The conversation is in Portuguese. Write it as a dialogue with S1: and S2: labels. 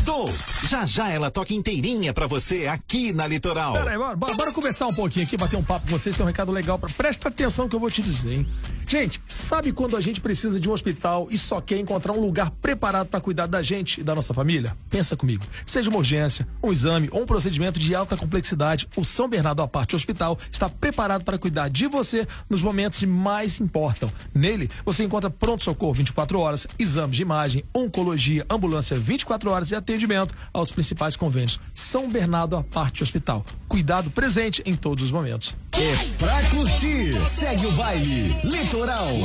S1: Gostou? Já já ela toca inteirinha pra você aqui na Litoral.
S2: Peraí, bora conversar um pouquinho aqui, bater um papo com vocês, tem um recado legal. Presta atenção que eu vou te dizer, hein? Gente, sabe quando a gente precisa de um hospital e só quer encontrar um lugar preparado para cuidar da gente e da nossa família? Pensa comigo. Seja uma urgência, um exame ou um procedimento de alta complexidade, o São Bernardo à Parte Hospital está preparado para cuidar de você nos momentos que mais importam. Nele, você encontra pronto-socorro 24 horas, exames de imagem, oncologia, ambulância 24 horas e atendimento aos principais convênios. São Bernardo à Parte Hospital. Cuidado presente em todos os momentos.
S1: É pra curtir. Segue o baile. Litoral.